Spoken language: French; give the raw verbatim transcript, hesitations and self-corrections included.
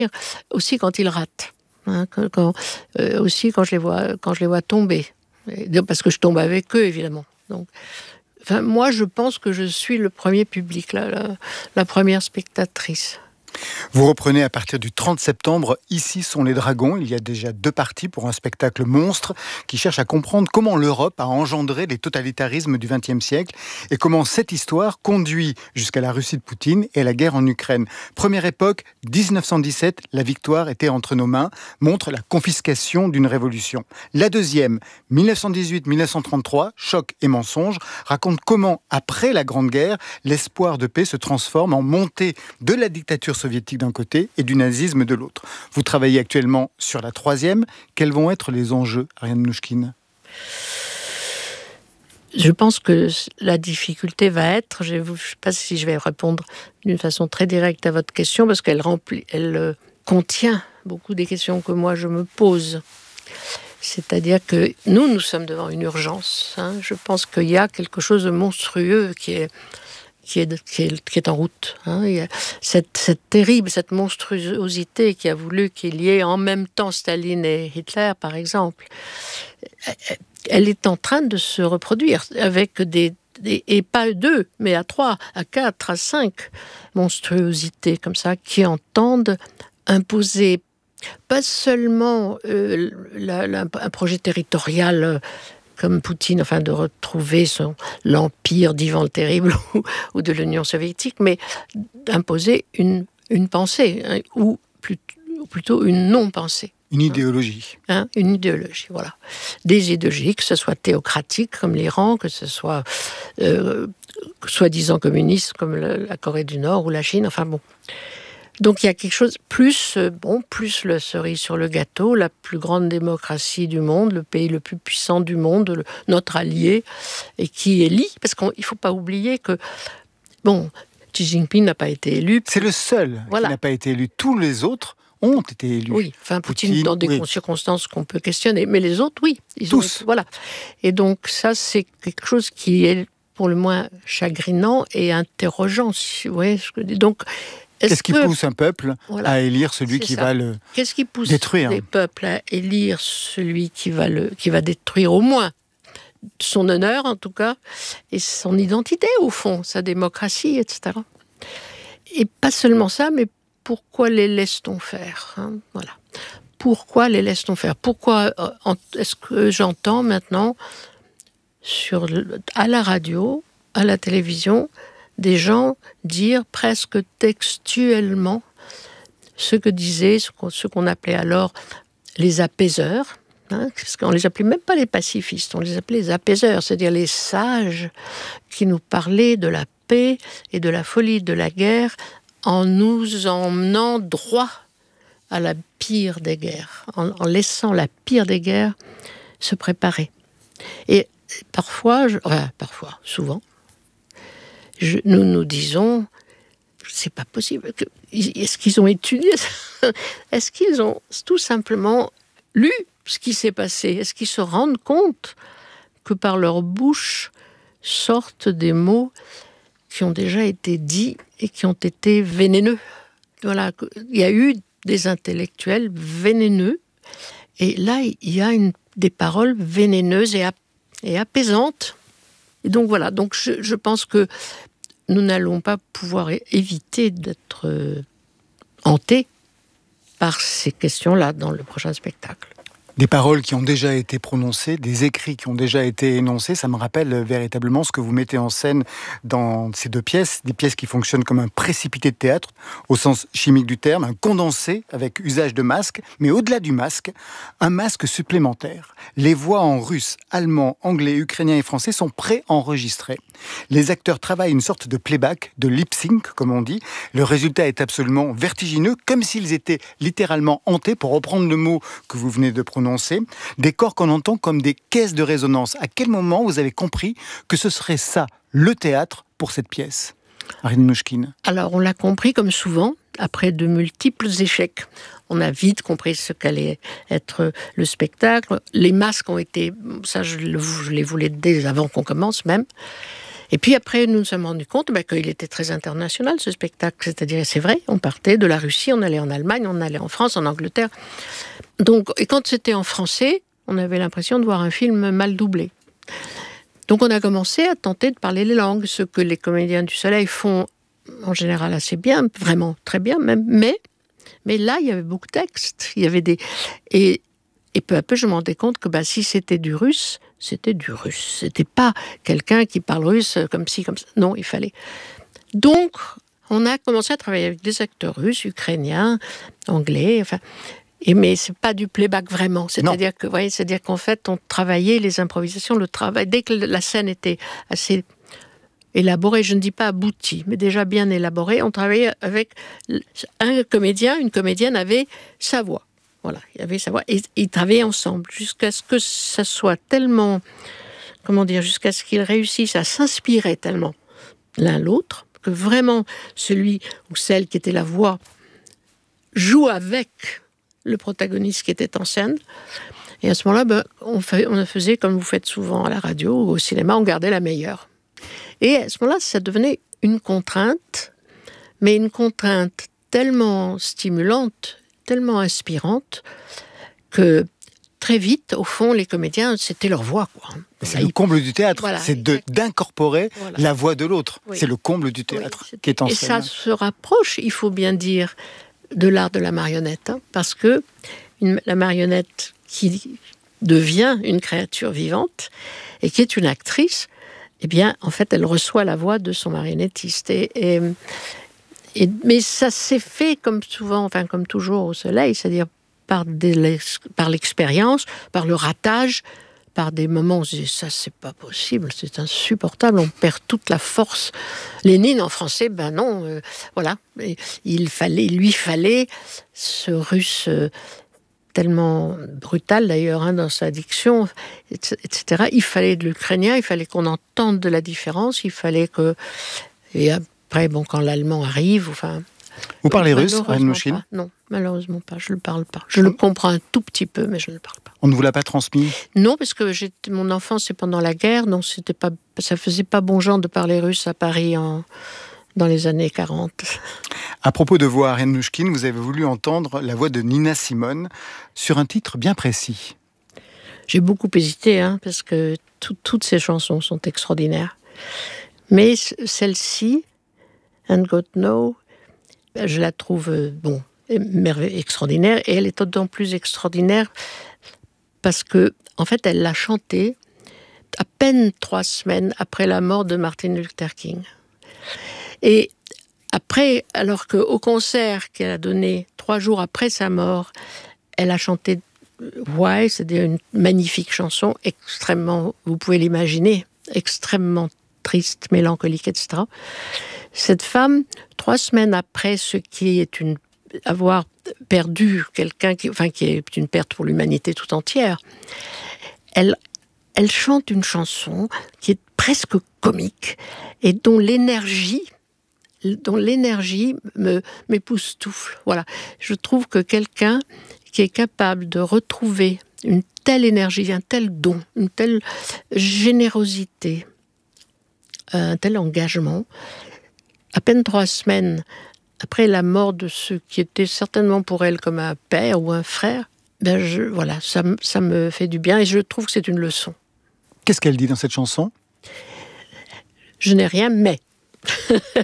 Aussi quand ils ratent, hein, quand, quand, euh, aussi quand je les vois, quand je les vois tomber, et, parce que je tombe avec eux évidemment. Donc, enfin, moi je pense que je suis le premier public, la, la, la première spectatrice. Vous reprenez à partir du trente septembre « Ici sont les dragons ». Il y a déjà deux parties pour un spectacle monstre qui cherche à comprendre comment l'Europe a engendré les totalitarismes du vingtième siècle et comment cette histoire conduit jusqu'à la Russie de Poutine et la guerre en Ukraine. Première époque, dix-neuf cent dix-sept, la victoire était entre nos mains, montre la confiscation d'une révolution. La deuxième, dix-neuf cent dix-huit dix-neuf cent trente-trois, choc et mensonge, raconte comment, après la Grande Guerre, l'espoir de paix se transforme en montée de la dictature soviétique d'un côté et du nazisme de l'autre. Vous travaillez actuellement sur la troisième. Quels vont être les enjeux, Ariane Mnouchkine ? Je pense que la difficulté va être, je ne sais pas si je vais répondre d'une façon très directe à votre question, parce qu'elle remplit, elle euh, contient beaucoup des questions que moi je me pose. C'est-à-dire que nous, nous sommes devant une urgence. Hein. Je pense qu'il y a quelque chose de monstrueux qui est Qui est, qui, est, qui est en route. Hein. Il y a cette, cette terrible, cette monstruosité qui a voulu qu'il y ait en même temps Staline et Hitler, par exemple, elle est en train de se reproduire avec des, des et pas deux, mais à trois, à quatre, à cinq monstruosités comme ça qui entendent imposer pas seulement euh, la, la, un projet territorial euh, comme Poutine, enfin de retrouver son, l'empire d'Ivan le Terrible ou, ou de l'Union soviétique, mais d'imposer une, une pensée, hein, ou, plus, ou plutôt une non-pensée. Une idéologie. Hein, une idéologie, voilà. Des idéologies, que ce soit théocratique comme l'Iran, que ce soit euh, soi-disant communiste comme la, la Corée du Nord ou la Chine, enfin bon. Donc il y a quelque chose, plus, bon, plus le cerise sur le gâteau, la plus grande démocratie du monde, le pays le plus puissant du monde, le, notre allié, et qui élit, parce qu'il ne faut pas oublier que, bon, Xi Jinping n'a pas été élu. C'est le seul voilà. qui n'a pas été élu. Tous les autres ont été élus. Oui, enfin Poutine, Poutine dans des oui. circonstances qu'on peut questionner, mais les autres, oui. Ils Tous. Ont, voilà. Et donc ça, c'est quelque chose qui est pour le moins chagrinant et interrogeant. Si vous voyez ce que je dis. Donc, Qu'est-ce qui que, pousse un peuple voilà, à élire celui qui ça. va le détruire ? Qu'est-ce qui pousse les peuples à élire celui qui va, le, qui va détruire au moins son honneur, en tout cas, et son identité, au fond, sa démocratie, et cetera. Et pas seulement ça, mais pourquoi les laisse-t-on faire, hein, voilà. Pourquoi les laisse-t-on faire ? Pourquoi euh, est-ce que j'entends maintenant, sur, à la radio, à la télévision, des gens dire presque textuellement ce que disaient, ce qu'on, ce qu'on appelait alors les apaiseurs, hein, parce qu'on les appelait même pas les pacifistes, on les appelait les apaiseurs, c'est-à-dire les sages qui nous parlaient de la paix et de la folie de la guerre en nous emmenant droit à la pire des guerres, en, en laissant la pire des guerres se préparer. Et parfois, je, enfin, parfois, souvent, Je, nous nous disons, c'est pas possible. Que, est-ce qu'ils ont étudié ? Est-ce qu'ils ont tout simplement lu ce qui s'est passé ? Est-ce qu'ils se rendent compte que par leur bouche sortent des mots qui ont déjà été dits et qui ont été vénéneux ? Voilà, il y a eu des intellectuels vénéneux, et là, il y a une, des paroles vénéneuses et, ap- et apaisantes. Et donc voilà, donc je, je pense que nous n'allons pas pouvoir éviter d'être euh, hantés par ces questions-là dans le prochain spectacle. Des paroles qui ont déjà été prononcées, des écrits qui ont déjà été énoncés, ça me rappelle véritablement ce que vous mettez en scène dans ces deux pièces, des pièces qui fonctionnent comme un précipité de théâtre, au sens chimique du terme, un condensé avec usage de masque, mais au-delà du masque, un masque supplémentaire. Les voix en russe, allemand, anglais, ukrainien et français sont préenregistrées. Les acteurs travaillent une sorte de playback, de lip-sync, comme on dit. Le résultat est absolument vertigineux, comme s'ils étaient littéralement hantés, pour reprendre le mot que vous venez de prononcer. Des corps qu'on entend comme des caisses de résonance. À quel moment vous avez compris que ce serait ça, le théâtre, pour cette pièce ? Ariane Mnouchkine. Alors, on l'a compris comme souvent, après de multiples échecs. On a vite compris ce qu'allait être le spectacle. Les masques ont été, ça je, le, je les voulais dès avant qu'on commence même. Et puis après, nous nous sommes rendus compte bah, qu'il était très international, ce spectacle. C'est-à-dire, c'est vrai, on partait de la Russie, on allait en Allemagne, on allait en France, en Angleterre. Donc, et quand c'était en français, on avait l'impression de voir un film mal doublé. Donc on a commencé à tenter de parler les langues, ce que les comédiens du Soleil font en général assez bien, vraiment très bien même, mais, mais là il y avait beaucoup de textes, il y avait des... Et, et peu à peu je me rendais compte que bah, si c'était du russe, c'était du russe, c'était pas quelqu'un qui parle russe comme ci, comme ça, non, il fallait... Donc on a commencé à travailler avec des acteurs russes, ukrainiens, anglais, enfin... Et mais c'est pas du playback vraiment, c'est-à-dire que, voyez, c'est-à-dire qu'en fait, on travaillait les improvisations, le travail. Dès que la scène était assez élaborée, je ne dis pas aboutie, mais déjà bien élaborée, on travaillait avec un comédien, une comédienne avait sa voix, voilà, il avait sa voix, et ils travaillaient ensemble jusqu'à ce que ça soit tellement, comment dire, jusqu'à ce qu'ils réussissent à s'inspirer tellement l'un l'autre que vraiment celui ou celle qui était la voix joue avec le protagoniste qui était en scène. Et à ce moment-là, ben, on, fait, on faisait comme vous faites souvent à la radio ou au cinéma, on gardait la meilleure. Et à ce moment-là, ça devenait une contrainte, mais une contrainte tellement stimulante, tellement inspirante, que très vite, au fond, les comédiens, c'était leur voix, quoi. C'est le comble du théâtre, voilà, c'est de, d'incorporer voilà. la voix de l'autre. Oui. C'est le comble du théâtre oui, qui est en et scène. Et ça se rapproche, il faut bien dire, de l'art de la marionnette, hein, parce que une, la marionnette qui devient une créature vivante et qui est une actrice, eh bien, en fait, elle reçoit la voix de son marionnettiste. Et, et, et, mais ça s'est fait comme souvent, enfin comme toujours au Soleil, c'est-à-dire par, des, par l'expérience, par le ratage, par des moments où on se dit ça c'est pas possible, c'est insupportable, on perd toute la force. Lénine en français, ben non, euh, voilà, il fallait, il lui fallait ce russe euh, tellement brutal d'ailleurs hein, dans sa diction, et cetera. Il fallait de l'ukrainien, il fallait qu'on entende de la différence, il fallait que et après bon quand l'allemand arrive, enfin. Vous parlez russe, Ariane Mnouchkine ? Non, malheureusement pas, je ne le parle pas. Je le comprends un tout petit peu, mais je ne le parle pas. On ne vous l'a pas transmis ? Non, parce que j'étais, mon enfance, c'est pendant la guerre, donc c'était pas, ça ne faisait pas bon genre de parler russe à Paris en, dans les années quarante. À propos de voix, Ariane Mnouchkine, vous avez voulu entendre la voix de Nina Simone sur un titre bien précis. J'ai beaucoup hésité, hein, parce que tout, toutes ces chansons sont extraordinaires. Mais celle-ci, And God Know, je la trouve, bon, merveilleuse, extraordinaire, et elle est d'autant plus extraordinaire parce que, en fait, elle l'a chantée à peine trois semaines après la mort de Martin Luther King. Et après, alors qu'au concert qu'elle a donné trois jours après sa mort, elle a chanté Why, c'est-à-dire une magnifique chanson, extrêmement, vous pouvez l'imaginer, extrêmement triste, mélancolique, et cetera. Cette femme, trois semaines après ce qui est une avoir perdu quelqu'un qui, enfin, qui est une perte pour l'humanité tout entière, elle, elle chante une chanson qui est presque comique et dont l'énergie, dont l'énergie me, m'époustoufle. Voilà. Je trouve que quelqu'un qui est capable de retrouver une telle énergie, un tel don, une telle générosité, un tel engagement, à peine trois semaines après la mort de ce qui était certainement pour elle comme un père ou un frère, ben je, voilà, ça, ça me fait du bien et je trouve que c'est une leçon. Qu'est-ce qu'elle dit dans cette chanson ? Je n'ai rien mais.